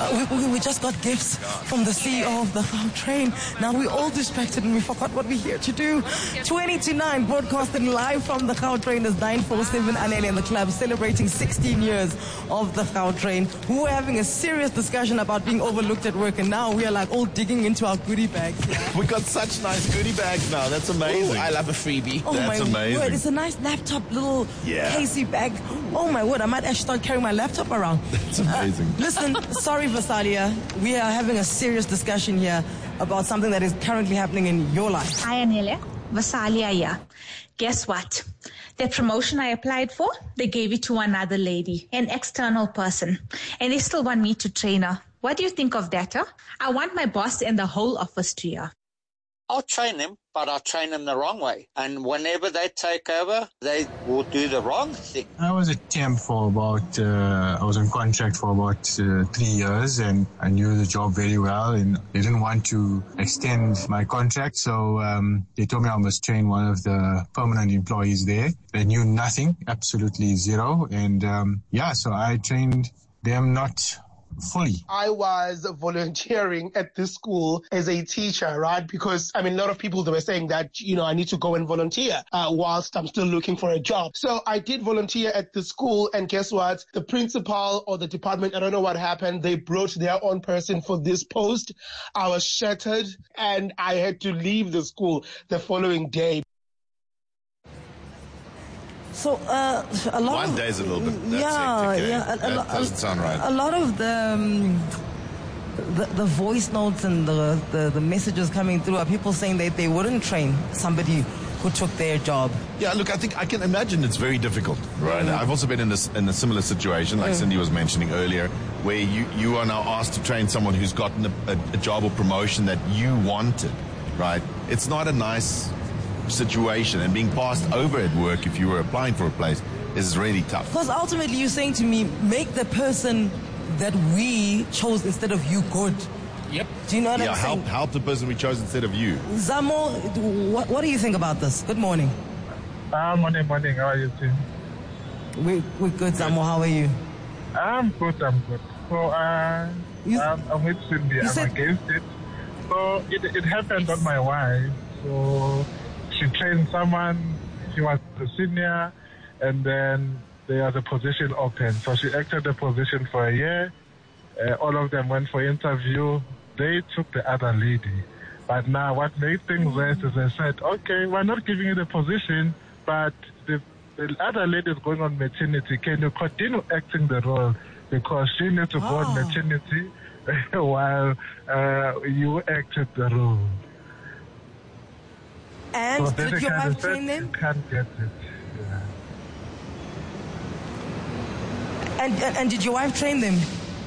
We just got gifts from the CEO of the Gautrain. Now we're all distracted and we forgot what we're here to do. 20 to 9, broadcasting live from the Gautrain is 947 Anele in the club, celebrating 16 years of the Gautrain. We were having a serious discussion about being overlooked at work, and now we are like all digging into our goodie bags. We got such nice goodie bags now. That's amazing. Ooh, I love a freebie. Oh, that's my amazing. word. It's a nice laptop, little Casey bag. Oh my word, I might actually start carrying my laptop around. That's amazing. Listen, sorry Vasalia, we are having a serious discussion here about something that is currently happening in your life. Hi Anele, Vasalia here. Guess what? The promotion I applied for, they gave it to another lady, an external person, and they still want me to train her. What do you think of that, huh? I want my boss and the whole office to hear. I'll train them, but I'll train them the wrong way. And whenever they take over, they will do the wrong thing. I was a temp for about, I was on contract for about 3 years, and I knew the job very well, and they didn't want to extend my contract, so they told me I must train one of the permanent employees there. They knew nothing, absolutely zero, and so I trained them not fully. I was volunteering at this school as a teacher, right? Because, a lot of people, they were saying that, I need to go and volunteer whilst I'm still looking for a job. So I did volunteer at the school, and guess what? The principal or the department, I don't know what happened. They brought their own person for this post. I was shattered, and I had to leave the school the following day. So a lot. One day's a little bit. That doesn't sound right. A lot of the voice notes and the messages coming through are people saying that they wouldn't train somebody who took their job. Yeah, look, I think I can imagine it's very difficult, right? Mm-hmm. I've also been in a similar situation, like Cindy was mentioning earlier, where you are now asked to train someone who's gotten a job or promotion that you wanted, right? It's not a nice situation, and being passed over at work if you were applying for a place is really tough. Because ultimately you're saying to me, make the person that we chose instead of you good. Yep. Do you know what I'm saying? Help the person we chose instead of you. Zamo, what do you think about this? Good morning. Morning. How are you doing? We're good, Zamo. How are you? I'm good. So, I'm with Cindy. I'm against it. So, it happened on my wife. So, she trained someone, she was a senior, and then there was a position open. So she acted the position for a year. All of them went for interview. They took the other lady. But now what made things worse is they said, okay, we're not giving you the position, but the other lady is going on maternity. Can you continue acting the role? Because she needs to go on maternity while you acted the role. And so did your wife train them? You can't get it. Yeah. And did your wife train them?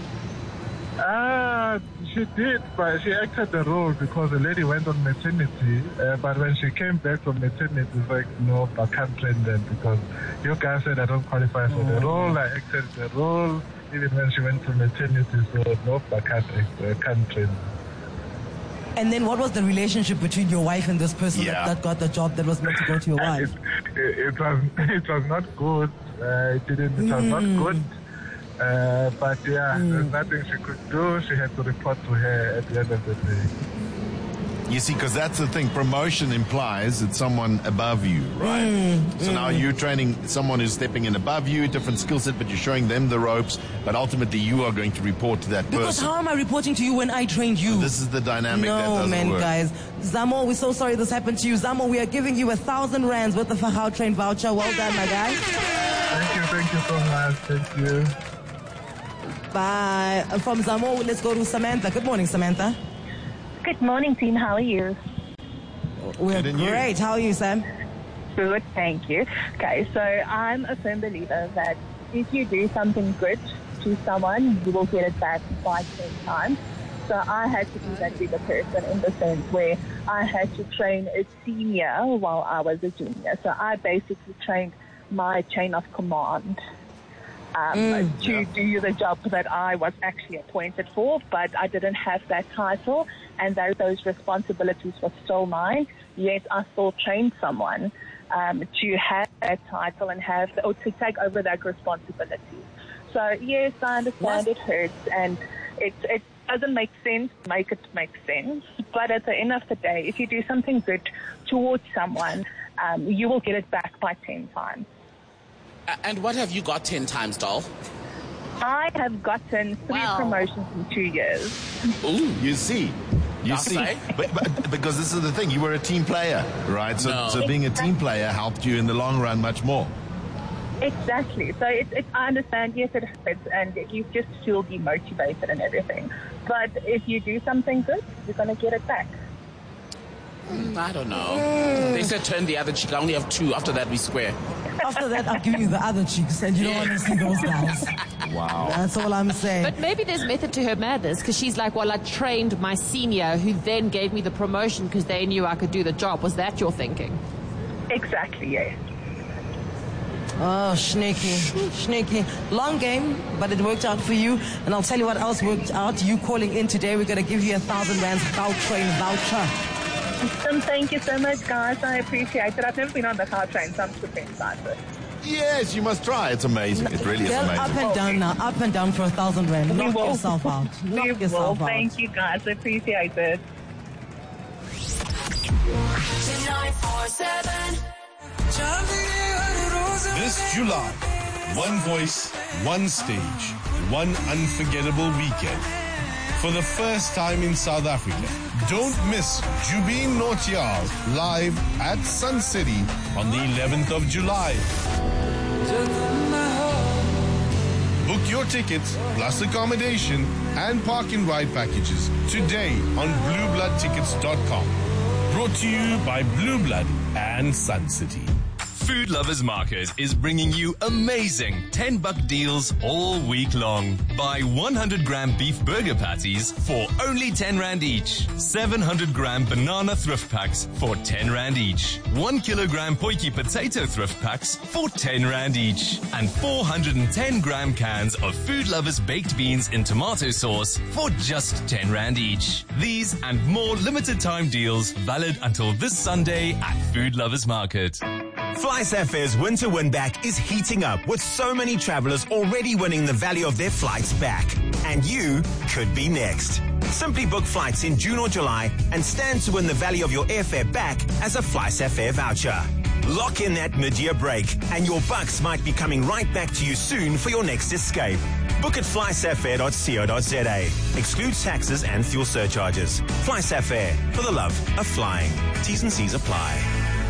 She did, but she acted the role because the lady went on maternity. But when she came back from maternity, it's like, no, I can't train them because you guys said I don't qualify for the role. I acted the role even when she went to maternity, so no, I can't train them. And then what was the relationship between your wife and this person that got the job that was meant to go to your wife? It was not good. It was not good. But there's nothing she could do. She had to report to her at the end of the day. You see, because that's the thing. Promotion implies it's someone above you, right? So now you're training someone who's stepping in above you, different skill set, but you're showing them the ropes. But ultimately, you are going to report to that person. Because how am I reporting to you when I trained you? So this is the dynamic that doesn't work. Guys. Zamo, we're so sorry this happened to you. Zamo, we are giving you 1,000 rands worth of a Gautrain voucher. Well done, my guy. Thank you so much. Thank you. Bye. From Zamo, let's go to Samantha. Good morning, Samantha. Good morning, team. How are you? We're great. How are you, Sam? Good, thank you. Okay, so I'm a firm believer that if you do something good to someone, you will get it back 5-10 times. So I had to be that bigger person in the sense where I had to train a senior while I was a junior. So I basically trained my chain of command to do the job that I was actually appointed for, but I didn't have that title, and those responsibilities were still mine, yet I still trained someone to have that title and to take over that responsibility. So yes, I understand it hurts, and It doesn't make sense, make it make sense. But at the end of the day, if you do something good towards someone, you will get it back by 10 times. And what have you got 10 times, doll? I have gotten 3 promotions in 2 years. Ooh, you see. But because this is the thing, you were a team player, right? So being a team player helped you in the long run much more. Exactly. So I understand, yes, it hurts, and you just feel demotivated and everything. But if you do something good, you're going to get it back. I don't know. They said turn the other cheek. I only have 2. After that, we square. After that, I'll give you the other cheeks, and you don't want to see those guys. Wow. That's all I'm saying. But maybe there's method to her madness, because she's like, well, I trained my senior, who then gave me the promotion because they knew I could do the job. Was that your thinking? Exactly, yes. Oh, sneaky. Long game, but it worked out for you. And I'll tell you what else worked out. You calling in today, we're going to give you 1,000 Rand Gautrain voucher. Thank you so much, guys. I appreciate it. I've never been on the Gautrain, so I'm super excited. Yes, you must try. It's amazing. It really is amazing. Up and down now. Up and down for 1,000 Rand. Knock yourself out. Knock yourself out. Thank you, guys. I appreciate it. 947. This July, one voice, one stage, one unforgettable weekend. For the first time in South Africa, don't miss Jubin Nautiyal live at Sun City on the 11th of July. Book your tickets, plus accommodation and park and ride packages today on bluebloodtickets.com. Brought to you by Blue Blood and Sun City. Food Lovers Market is bringing you amazing $10 deals all week long. Buy 100-gram beef burger patties for only 10 Rand each. 700-gram banana thrift packs for 10 Rand each. 1 kilogram potjie potato thrift packs for 10 Rand each. And 410-gram cans of Food Lovers baked beans in tomato sauce for just 10 Rand each. These and more limited time deals valid until this Sunday at Food Lovers Market. FlySafair's winter win back is heating up with so many travelers already winning the value of their flights back. And you could be next. Simply book flights in June or July and stand to win the value of your airfare back as a FlySafair voucher. Lock in that mid-year break and your bucks might be coming right back to you soon for your next escape. Book at flysafair.co.za. Excludes taxes and fuel surcharges. FlySafair, for the love of flying. T's and C's apply.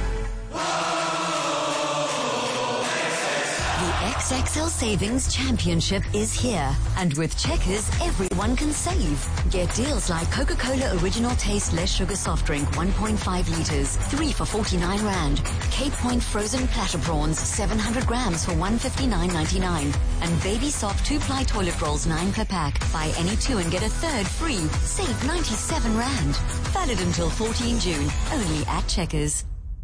The XXL Savings Championship is here. And with Checkers, everyone can save. Get deals like Coca-Cola Original Taste Less Sugar Soft Drink 1.5 liters, 3 for 49 Rand. Cape Point Frozen Platter Prawns, 700 grams for 159.99. And Baby Soft 2-ply toilet rolls, 9 per pack. Buy any 2 and get a third free. Save 97 Rand. Valid until 14 June. Only at Checkers.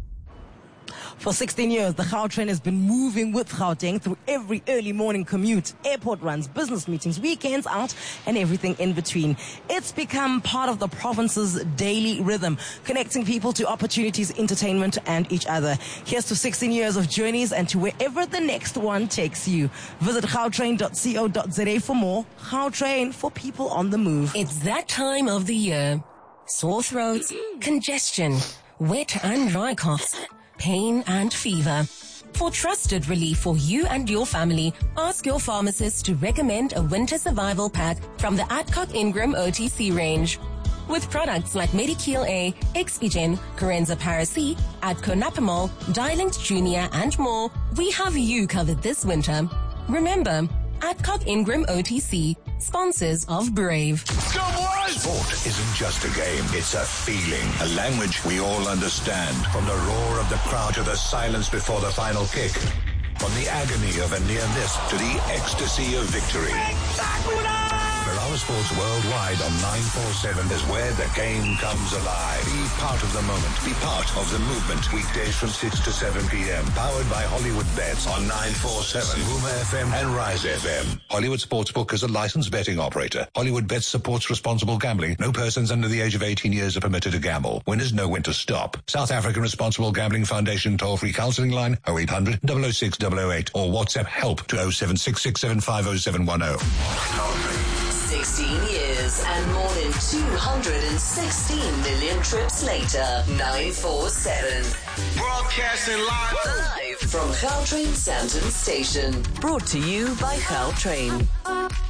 For 16 years, the Gautrain has been moving with Gauteng through every early morning commute, airport runs, business meetings, weekends out, and everything in between. It's become part of the province's daily rhythm, connecting people to opportunities, entertainment, and each other. Here's to 16 years of journeys and to wherever the next one takes you. Visit gautrain.co.za for more. Gautrain, for people on the move. It's that time of the year. Sore throats, congestion, wet and dry coughs, pain and fever. For trusted relief for you and your family, ask your pharmacist to recommend a winter survival pack from the Adcock Ingram OTC range. With products like Medikil A, Expigen, Corenza Paracy, Adco Napamol, Dilinct Junior, and more, we have you covered this winter. Remember, Adcock Ingram OTC, sponsors of Brave. Sport isn't just a game, it's a feeling, a language we all understand. From the roar of the crowd to the silence before the final kick. From the agony of a near miss to the ecstasy of victory. Ferrara Sports Worldwide on 947 is where the game comes alive. Be part of the moment. Be part of the movement. Weekdays from 6 to 7 p.m. Powered by Hollywood Bets on 947, Rumour FM and Rise FM. Hollywood Sportsbook is a licensed betting operator. Hollywood Bets supports responsible gambling. No persons under the age of 18 years are permitted to gamble. Winners know when to stop. South African Responsible Gambling Foundation toll-free counselling line 0800 006 008 or WhatsApp help to 0766750710. 16 years and more than 216 million trips later. 947. Broadcasting live from Gautrain Sandton Station. Brought to you by Gautrain.